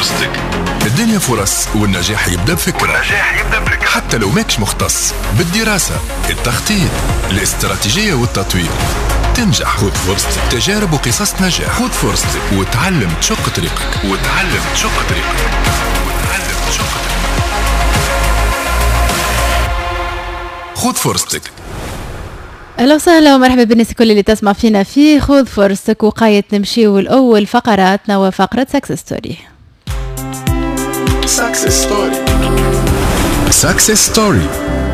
فرصتك. الدنيا فرص والنجاح يبدأ بفكرة. حتى لو ماكش مختص بالدراسة، التخطيط، الاستراتيجية والتطوير، تنجح. خذ فرصتك. تجارب وقصص نجاح. خذ فرصتك وتعلم تشق طريقك. خذ فرصتك. اهلا وسهلا ومرحبا بالناس الكل اللي تسمع فينا في خذ فرصتك. وقاية نمشيو الأول فقراتنا وفقرة سكسس ستوري. سكسس ستوري.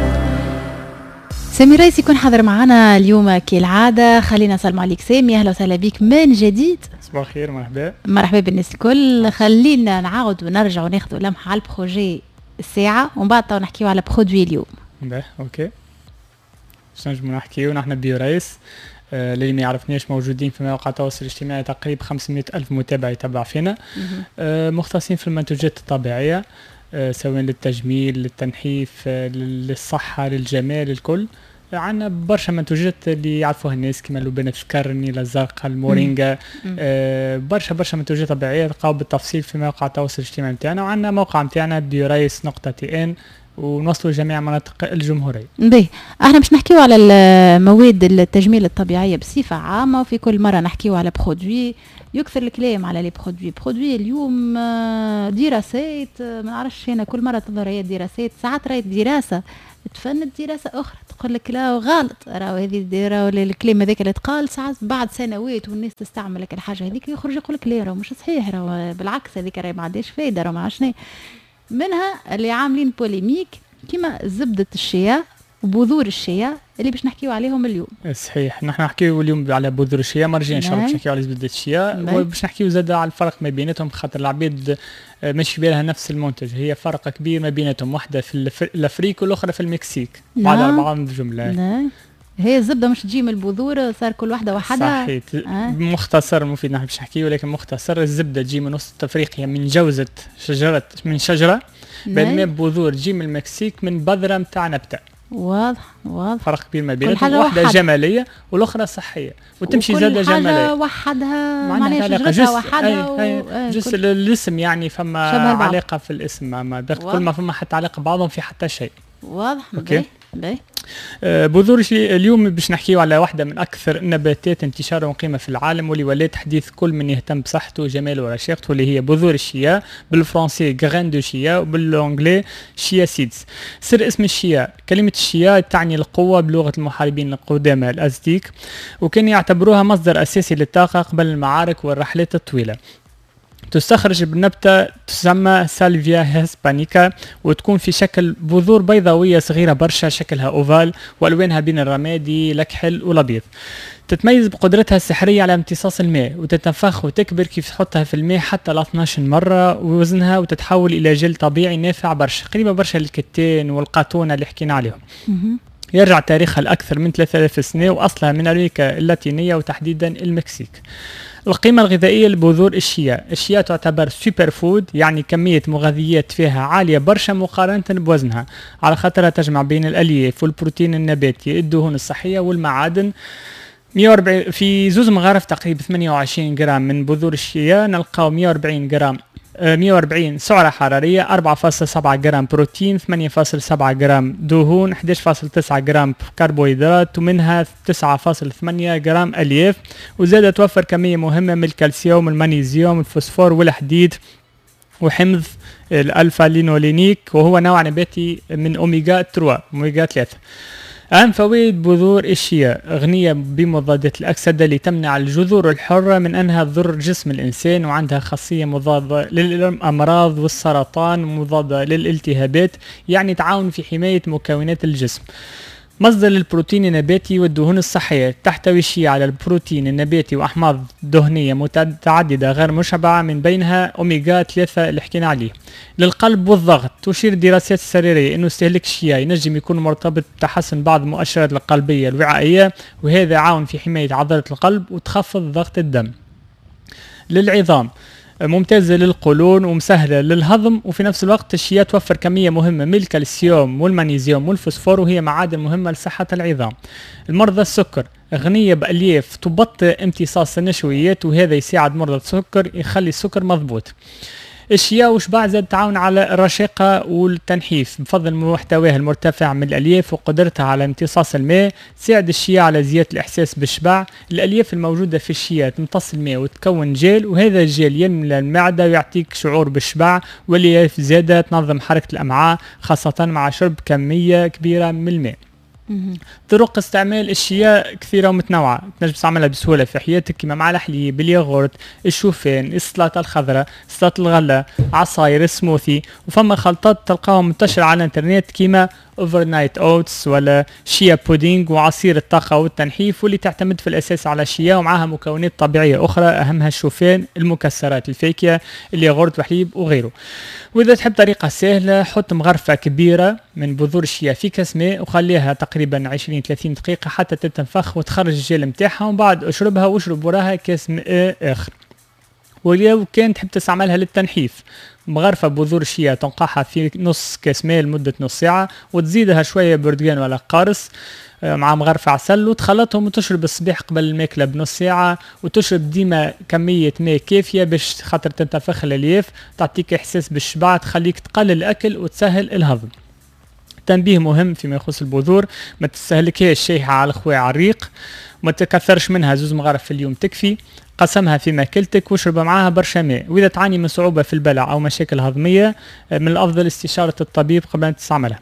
سامي رئيس يكون حاضر معنا اليوم كالعادة. خلينا نسلم عليك سامي، أهلا وسهلا بك من جديد. صباح الخير. مرحبا بالناس الكل. خلينا نعاود ونرجع وناخذ لمحة على البروجي الساعة ومن بعد نحكيو على برودوي اليوم. اوكي. باش نجمو نحكيو نحن بيوريس. اللي ما يعرفنيش موجودين في مواقع التواصل الاجتماعي تقريبا 500 ألف متابع يتابع فينا. مختصين في المنتوجات الطبيعية، سواء للتجميل، للتنحيف، للصحة، للجمال، الكل. عندنا برشا منتوجات اللي يعرفوها الناس كما اللبنة السكرني، الزرقاء، المورينجا. برشا منتوجات طبيعية تلقاو بالتفصيل في مواقع التواصل الاجتماعي نتاعنا. وعندنا موقع نتاعنا بيوريس.tn ونوصلوا لجميع مناطق الجمهورية. باهي، احنا باش نحكيو على المواد التجميل الطبيعية بصفة عامة، وفي كل مرة نحكيو على برودوي. يكثر الكلام على لي برودوي اليوم. دراسات، ما نعرفش هنا كل مرة تظهر هي دراسات، ساعات راهي دراسة تفند دراسة أخرى تقول لك لا غلط، راهو هذه الكلام هذاك اللي تقال ساعات بعد سنوات والناس تستعمل لك الحاجة هذيك يخرج يقول لك لا راهو مش صحيح، راهو بالعكس هذيك راهي ما عندهاش فايدة، راهو ما عشنا منها اللي عاملين بوليميك كيما زبدة الشيا وبذور الشيا اللي باش نحكيو عليهم اليوم. صحيح، نحن نحكيو اليوم على بذور الشيا، مرجين ان شاء الله باش نحكيو على زبدة الشيا، وباش نحكيو زاد على الفرق ما بيناتهم، خاطر العباد مش في بالها نفس المنتج، هي فرق كبير ما بيناتهم، واحدة في الافريق والاخرى في المكسيك بعد 4 جملة. هي الزبده مش تجي من البذور، صار كل واحده وحدها. صحيح. مختصر مفيد نحن باش نحكيو، ولكن مختصر الزبده تجي من وسط افريقيا من جوزة من شجره، بينما البذور تجي من المكسيك من بذره نتاع نبته. واضح. فرق كبير ما بينهم، واحده جماليه والاخرى صحيه وتمشي زاده جماليه. كل وحدها معناها شجرتها وحدها. جزء الاسم يعني فما علاقه في الاسم، اما كل ما فما حتى علاقه بعضهم في حتى شيء. واضح. اوكي. بذور اليوم باش نحكيو على واحدة من أكثر النباتات انتشارا وقيمة في العالم، واللي ولات حديث كل من يهتم بصحته وجماله ورشاقته، اللي هي بذور الشيا، بالفرنسي غران دو شيا وبالانجلي شيا سيدز. سر اسم الشيا، كلمة الشيا تعني القوة بلغة المحاربين القدامى الأزتيك، وكان يعتبروها مصدر أساسي للطاقة قبل المعارك والرحلات الطويلة. تستخرج بالنبتة تسمى سالفيا هسبانيكا، وتكون في شكل بذور بيضاوية صغيرة برشا، شكلها أوفال وألوانها بين الرمادي الأكحل والأبيض. تتميز بقدرتها السحرية على امتصاص الماء، وتتنفخ وتكبر كيف تحطها في الماء حتى ل 12 مرة، ووزنها وتتحول إلى جل طبيعي نافع برشا، قريبة برشا للكتان والقاطونة اللي حكينا عليهم. يرجع تاريخها لأكثر من 3000 سنة، وأصلها من أمريكا اللاتينية وتحديدا المكسيك. القيمة الغذائية لبذور الشيا تعتبر سوبر فود، يعني كمية مغذيات فيها عالية برشا مقارنة بوزنها، على خاطرها تجمع بين الألياف والبروتين النباتي، الدهون الصحية والمعادن. 140 في زوز مغارف تقريبا 28 جرام من بذور الشيا نلقاو 140 سعرة حرارية، 4.7 جرام بروتين، 8.7 جرام دهون، 11.9 جرام كربوهيدرات، ومنها 9.8 جرام ألياف. وزادة توفر كمية مهمة من الكالسيوم، المغنيسيوم، الفوسفور والحديد، وحمض الألفا لينولينيك، وهو نوع نباتي من أوميغا 3. أهم فوائد بذور الشيا: غنية بمضادات الأكسدة اللي تمنع الجذور الحرة من أنها تضر جسم الإنسان، وعندها خاصية مضادة للأمراض والسرطان، ومضادة للالتهابات، يعني تعاون في حماية مكونات الجسم. مصدر للبروتين النباتي والدهون الصحية، تحتوي الشيا على البروتين النباتي وأحماض دهنية متعددة غير مشبعة، من بينها أوميغا 3 اللي حكينا عليه. للقلب والضغط، تشير الدراسات السريرية أنه استهلاك الشيا ينجم يكون مرتبط بتحسن بعض المؤشرات القلبية الوعائية، وهذا يعاون في حماية عضلة القلب وتخفض ضغط الدم. للعظام، ممتازة للقولون ومسهلة للهضم، وفي نفس الوقت الشيا توفر كمية مهمة من الكالسيوم والمغنيسيوم والفوسفور، وهي معادن مهمة لصحة العظام. المرضى السكر، غنية بألياف تبطئ امتصاص النشويات، وهذا يساعد مرضى السكر يخلي السكر مضبوط. الشيا وشباع زاد تعاون على الرشاقة والتنحيف بفضل محتواها المرتفع من الألياف وقدرتها على امتصاص الماء. تساعد الشيا على زيادة الإحساس بالشبع. الألياف الموجودة في الشيا تمتص الماء وتكون جيل، وهذا الجيل يملى المعدة ويعطيك شعور بالشبع. والألياف زادة تنظم حركة الأمعاء خاصة مع شرب كمية كبيرة من الماء. طرق استعمال الشيا كثيرة ومتنوعة، تنجم تستعملها بسهولة في حياتك كما مع الحليب، الياغورت، الشوفان، السلطة الخضراء، سلطة الغلة، عصاير، السموثي. وفما خلطات تلقاهم منتشرة على الانترنت كما اوفر نايت اوتس ولا شيا بودينج وعصير الطاقة والتنحيف، واللي تعتمد في الأساس على الشيا ومعها مكونات طبيعية أخرى أهمها الشوفان، المكسرات، الفاكهة، الياغورت وحليب وغيره. وإذا تحب طريقة سهلة، حط مغرفة كبيرة من بذور الشيا في كاس ماء وخليها تقريبا 20-30 دقيقة حتى تتنفخ وتخرج الجيل متاعها، ومن بعد اشربها واشرب وراها كاس ماء آخر. ولو كان تحب تستعملها للتنحيف، مغرفة بذور الشيا تنقعها في نص كاس ماء لمدة نص ساعة وتزيدها شوية بردقان ولا قارص مع مغرفة عسل وتخلطهم وتشرب الصباح قبل الماكلة بنص ساعة. وتشرب ديما كمية ماء كافية باش خاطر تنتفخ الألياف، تعطيك إحساس بالشبع، تخليك تقلل الأكل وتسهل الهضم. تنبيه مهم فيما يخص البذور، ما تستهلكهاش شيحة على الخواء على الريق، ما تكثرش منها، 2 مغارف في اليوم تكفي. قسمها في ماكلتك واشرب معها برشا ماء. واذا تعاني من صعوبة في البلع او مشاكل هضمية، من الافضل استشارة الطبيب قبل ان تستعملها.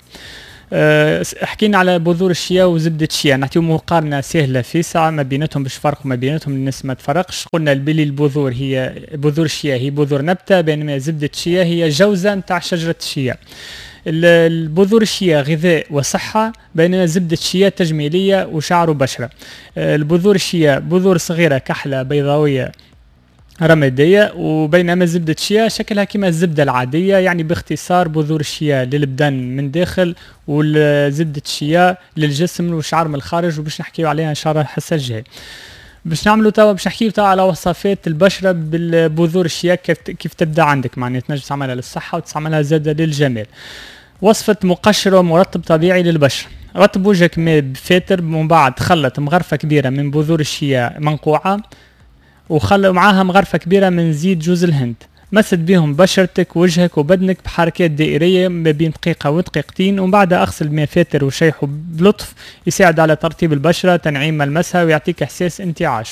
حكينا على بذور الشيا وزبدة الشيا، نعطيو مقارنة سهلة في ساعة ما بيناتهم باش فرق ما بيناتهم الناس ما تفرقش. قلنا البلي البذور هي بذور الشيا هي بذور نبتة، بينما زبدة الشيا هي جوزة نتاع شجرة الشيا. البذور الشيا غذاء وصحة، بينما زبدة الشيا تجميلية وشعر وبشرة. البذور الشيا بذور صغيرة كحلة بيضاوية رمادية، وبينما زبدة الشيا شكلها كما الزبدة العادية، يعني باختصار بذور الشيا للبدن من داخل والزبدة الشيا للجسم والشعر من الخارج، وباش نحكيو عليها إن شاء الله الحصة الجاية. باش نعملوا توا باش نحكيو توا على وصفات البشرة بالبذور الشيا كيف تبدا عندك، معناتها تنجم تعملها للصحة وتستعملها زادة للجمال. وصفة مقشر ومرطب طبيعي للبشرة. رطب وجهك ماء بفاتر، ومن بعد خلط مغرفة كبيرة من بذور الشيا منقوعة وخلط معاها مغرفة كبيرة من زيت جوز الهند. مسد بهم بشرتك ووجهك وبدنك بحركات دائرية ما بين دقيقة ودقيقتين، ومن بعد اغسل بماء فاتر وشيحه بلطف، يساعد على ترطيب البشرة، تنعيم ملمسها ويعطيك احساس انتعاش.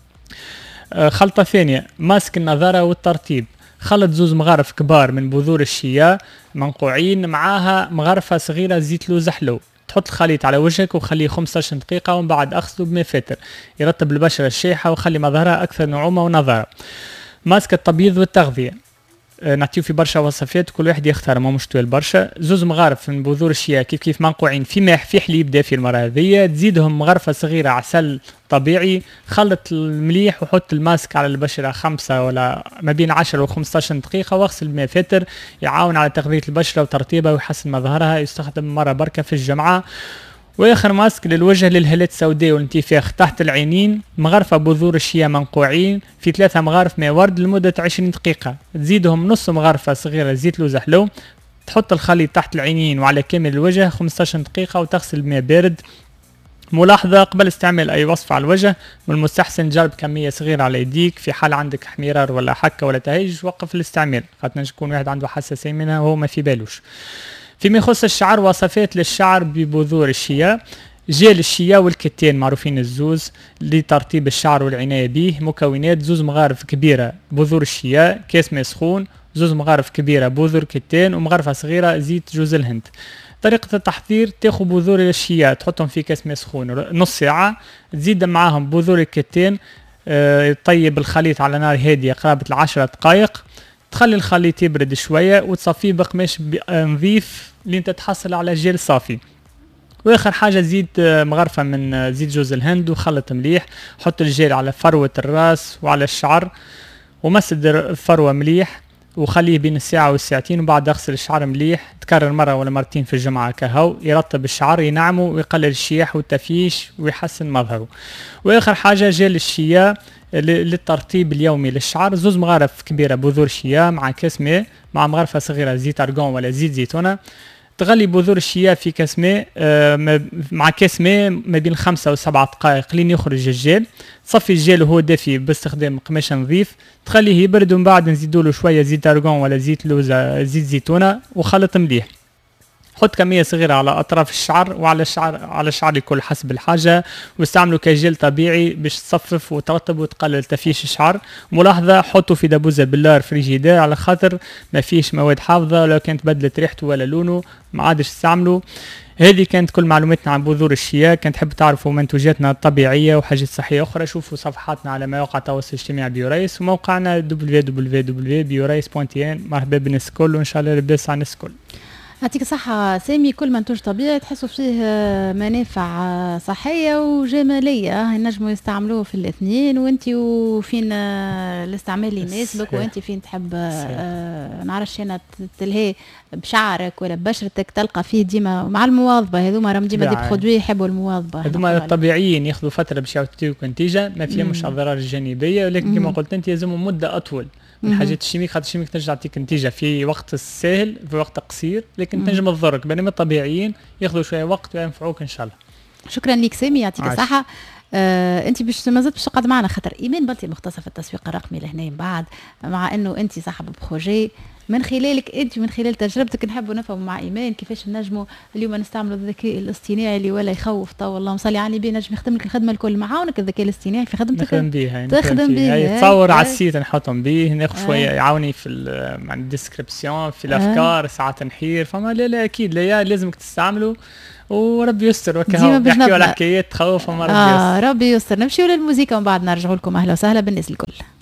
خلطة ثانية، ماسك النظارة والترطيب. خلط 2 مغارف كبار من بذور الشيا منقوعين معاها مغرفة صغيرة زيت لوز حلو. تحط الخليط على وجهك وخليه 15 دقيقة، ومن بعد اغسله بماء فاتر، يرطب البشرة الشاحة وخلي مظهرها أكثر نعومة ونضارة. ماسك التبييض والتغذية، نعطيو في برشا وصفات كل واحد يختار، ما مشتوى البرشا. 2 مغارف من بذور الشيا كيف منقوعين في ماء في حليب دافي المرة هذية، تزيدهم مغرفة صغيرة عسل طبيعي، خلط المليح وحط الماسك على البشرة 5 ولا ما بين 10 و 15 دقيقة، واغسل بماء فاتر، يعاون على تغذية البشرة وترطيبها ويحسن مظهرها، يستخدم مرة بركة في الجمعة. واخر ماسك للوجه للهالات السوداء والانتفاخ تحت العينين، مغرفة بذور الشيا منقوعين في 3 مغارف ماء ورد لمدة 20 دقيقة، تزيدهم نص مغرفة صغيرة زيت لوز حلو، تحط الخليط تحت العينين وعلى كامل الوجه 15 دقيقة وتغسل بماء بارد. ملاحظة قبل استعمال أي وصفة على الوجه، من المستحسن جرب كمية صغيرة على يديك، في حال عندك احمرار ولا حكة ولا تهيج وقف الاستعمال، خاطر يكون واحد عنده حساسية منها وهو ما في بالوش. فيما يخص الشعر، وصفات للشعر ببذور الشيا. جيل الشيا والكتان معروفين الزوز لترطيب الشعر والعناية به. مكونات: 2 مغارف كبيرة بذور الشيا، كاس ماء سخون، 2 مغارف كبيرة بذور كتان، ومغرفة صغيرة زيت جوز الهند. طريقة التحضير: تاخذ بذور الشيا تحطهم في كاس ماء سخون نص ساعة، تزيد معاهم بذور الكتان، طيب الخليط على نار هادية قرابة 10 دقائق، تخلي الخليط يبرد شوية وتصفيه بقماش نظيف لين تتحصل على جيل صافي. واخر حاجة زيد مغرفة من زيت جوز الهند وخلط مليح، حط الجيل على فروة الراس وعلى الشعر ومسد الفروة مليح وخليه بين الساعة والساعتين، وبعد اغسل الشعر مليح، تكرر مرة ولا مرتين في الجمعة كهو، يرطب الشعر ينعمه ويقلل الشياح والتفييش ويحسن مظهره. واخر حاجة جيل الشيا للترطيب اليومي للشعر، 2 مغارف كبيرة بذور شيا مع كاس ماء مع مغرفة صغيرة زيت أرغون ولا زيت زيتونة، تغلي بذور الشيا في كاس ماء مع كاس ماء ما بين 5 و7 دقائق لين يخرج الجيل. تصفي الجيل وهو دافي باستخدام قماش نظيف، تخليه يبرد ومن بعد نزيدوا له شويه زيت ارغون ولا زيت لوزه زيت زيتونه وخلط مليح. حط كميه صغيره على اطراف الشعر وعلى الشعر الكل حسب الحاجه، واستعملوا كجيل طبيعي باش تصفف وترطب وتقلل تفيش الشعر. ملاحظه حطوا في دبوزه باللار فريجيدير على خاطر ما فيش مواد حافظه، لو كانت بدلت ريحته ولا لونه ما عادش تستعملوا. هذه كانت كل معلوماتنا عن بذور الشيا. كان تحب تعرفوا منتوجاتنا الطبيعيه وحاجات صحيه اخرى شوفوا صفحاتنا على مواقع التواصل الاجتماعي بيوريس وموقعنا www.biorace.n. مرحبا بالناس الكل وان شاء الله لاباس على الناس الكل. يعطيك الصحة سامي. كل منتوج طبيعي تحسوا فيه منافع صحية وجمالية ينجموا يستعملوه في الاثنين، وانتي وفين الاستعمال اللي يناسبك وانتي فين تحب نعرفش انا تلهي بشعرك ولا ببشرتك تلقى فيه ديما مع المواظبة. هذوما راهم ديما دي برودوي يحبوا المواظبة. هذوما الطبيعيين ياخذوا فترة باش يعطيوك نتيجة ما فيها مش اضرار جانبية، ولكن كما قلت انت يلزموا مدة اطول من حاجات الشيميك، خاطر الشيميك تنجم تعطيك نتيجة في وقت سهل في وقت قصير، لكن تنجم تضرك، بينما الطبيعيين ياخذوا شوية وقت وينفعوك ان شاء الله. شكرا لك سامي يعطيك الصحة. انت باش مازلت باش تقعد معنا خاطر ايمان بنتي مختصه في التسويق الرقمي لهنا من بعد، مع انه انت صاحب بروجي من خلالك انت من خلال تجربتك نحبوا نفهموا مع ايمان كيفاش نجموا اليوم نستعملوا الذكاء الاصطناعي اللي ولا يخوف. تو والله مصلي على النبي نجم يخدم لك الخدمه الكل معاونك الذكاء الاصطناعي في خدمتك. تخدم بيه تصور على السيت نحطهم بيه ناخذ شويه يعاوني في مع الديسكريبسيون في الافكار ساعات نحير فما لا اكيد لا لازمك تستعملوا وربي يستر. وكا بيحكيوا على حكايات تخوف وما ربي يستر. ربي يستر. نمشيو للموسيقى ومن بعد نرجعوا لكم. اهلا وسهلا بالناس الكل.